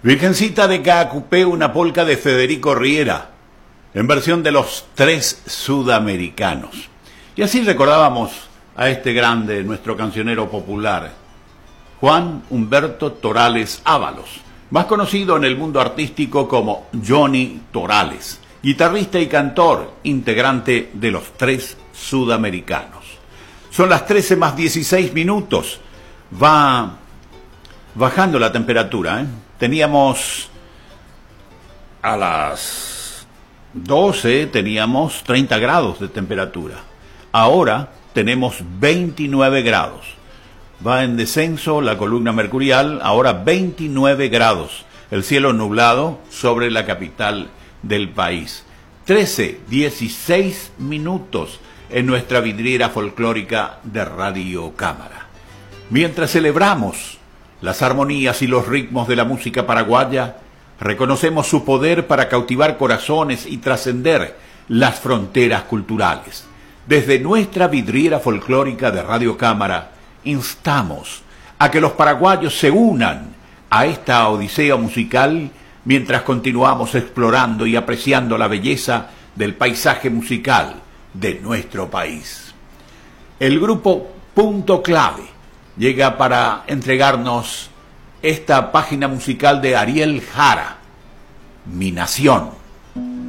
Virgencita de Caacupé, una polca de Federico Riera, en versión de los Tres Sudamericanos. Y así recordábamos a este grande, nuestro cancionero popular, Juan Humberto Torales Ábalos, más conocido en el mundo artístico como Johnny Torales, guitarrista y cantor, integrante de los Tres Sudamericanos. Son las 13 más 16 minutos. Va bajando la temperatura, ¿eh? Teníamos a las 12, teníamos 30 grados de temperatura. Ahora tenemos 29 grados. Va en descenso la columna mercurial, ahora 29 grados. El cielo nublado sobre la capital del país. 13:16 minutos en nuestra vidriera folclórica de Radio Cámara. Mientras celebramos las armonías y los ritmos de la música paraguaya, reconocemos su poder para cautivar corazones y trascender las fronteras culturales. Desde nuestra vidriera folclórica de Radio Cámara, instamos a que los paraguayos se unan a esta odisea musical mientras continuamos explorando y apreciando la belleza del paisaje musical de nuestro país. El grupo Punto Clave llega para entregarnos esta página musical de Ariel Jara, Mi Nación.